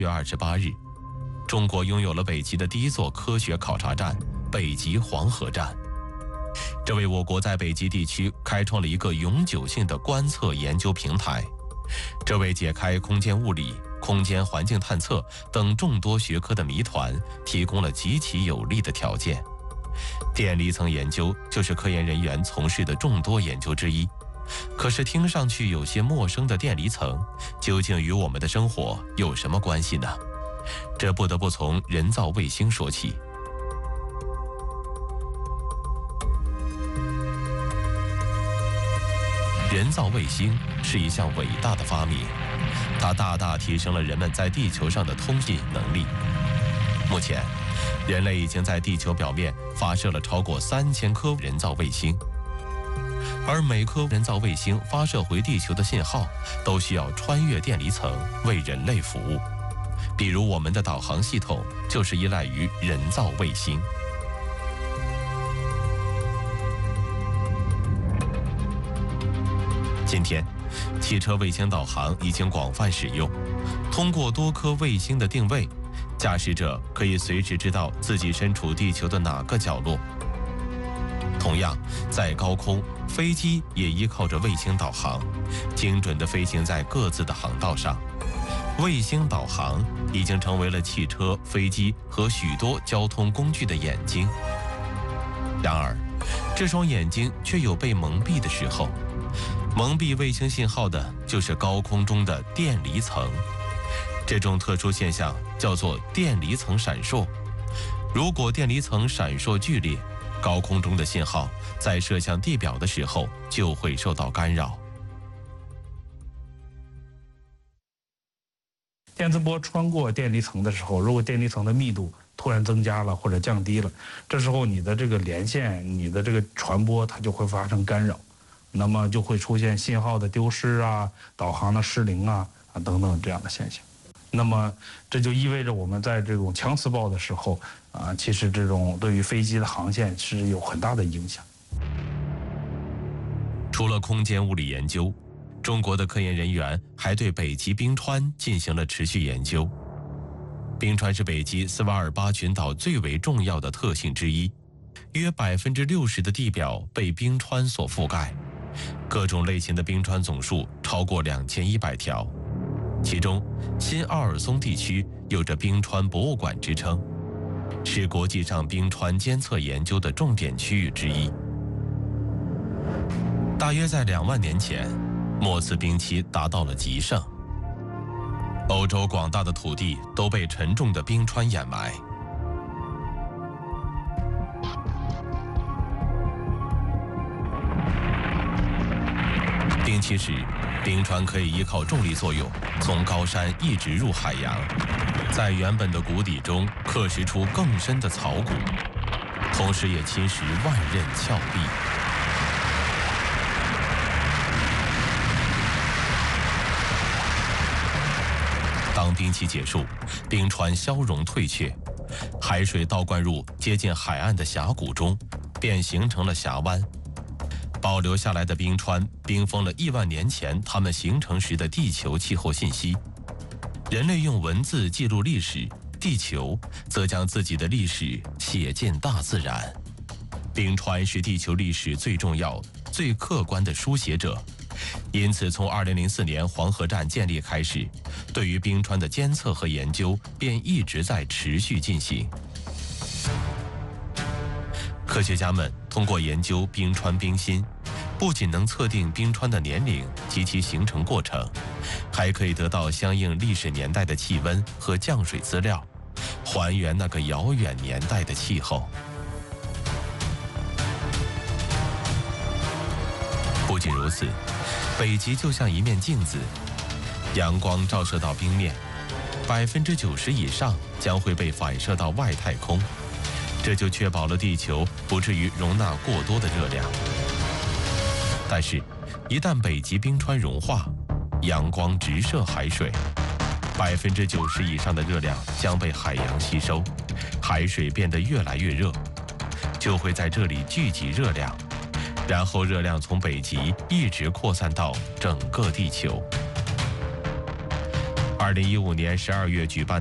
月28日，中国拥有了北极的第一座科学考察站——北极黄河站。这为我国在北极地区开创了一个永久性的观测研究平台，这为解开空间物理、空间环境探测等众多学科的谜团提供了极其有利的条件。电离层研究就是科研人员从事的众多研究之一。可是听上去有些陌生的电离层，究竟与我们的生活有什么关系呢？这不得不从人造卫星说起。人造卫星是一项伟大的发明，它大大提升了人们在地球上的通信能力。目前，人类已经在地球表面发射了超过3000颗人造卫星，而每颗人造卫星发射回地球的信号都需要穿越电离层为人类服务。比如我们的导航系统就是依赖于人造卫星。今天，汽车卫星导航已经广泛使用。通过多颗卫星的定位，驾驶者可以随时知道自己身处地球的哪个角落。同样，在高空，飞机也依靠着卫星导航，精准地飞行在各自的航道上。卫星导航已经成为了汽车、飞机和许多交通工具的眼睛。然而，这双眼睛却有被蒙蔽的时候。蒙蔽卫星信号的就是高空中的电离层，这种特殊现象叫做电离层闪烁。如果电离层闪烁剧烈，高空中的信号在射向地表的时候就会受到干扰。 电磁波穿过电离层的时候，如果电离层的密度突然增加了或者降低了，这时候你的这个连线、你的这个传播它就会发生干扰。那么就会出现信号的丢失啊、导航的失灵啊等等这样的现象。那么这就意味着我们在这种强磁暴的时候其实这种对于飞机的航线是有很大的影响。 除了空间物理研究，中国的科研人员还对北极冰川进行了持续研究。冰川是北极斯瓦尔巴群岛最为重要的特性之一，约60%的地表被冰川所覆盖。各种类型的冰川总数超过2100条，其中新奥尔松地区有着冰川博物馆之称，是国际上冰川监测研究的重点区域之一。大约在2万年前，末次冰期达到了极盛，欧洲广大的土地都被沉重的冰川掩埋。冰期时，冰川可以依靠重力作用，从高山一直入海洋，在原本的谷底中刻蚀出更深的槽谷，同时也侵蚀万仞峭壁。当冰期结束，冰川消融退却，海水倒灌入接近海岸的峡谷中，便形成了峡湾。保留下来的冰川冰封了亿万年前它们形成时的地球气候信息。人类用文字记录历史，地球则将自己的历史写进大自然。冰川是地球历史最重要、最客观的书写者，因此从2004年黄河站建立开始，对于冰川的监测和研究便一直在持续进行。科学家们通过研究冰川冰芯，不仅能测定冰川的年龄及其形成过程，还可以得到相应历史年代的气温和降水资料，还原那个遥远年代的气候。不仅如此，北极就像一面镜子，阳光照射到冰面，90%以上将会被反射到外太空。这就确保了地球不至于容纳过多的热量。但是，一旦北极冰川融化，阳光直射海水，90%以上的热量将被海洋吸收，海水变得越来越热，就会在这里聚集热量，然后热量从北极一直扩散到整个地球。 2015年12月举办